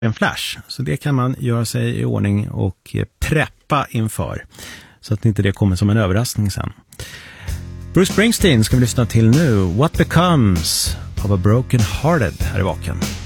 en flash. Så det kan man göra sig i ordning och preppa inför. Så att inte det kommer som en överraskning sen. Bruce Springsteen ska vi lyssna till nu. What Becomes of a Broken Hearted här i Vaken.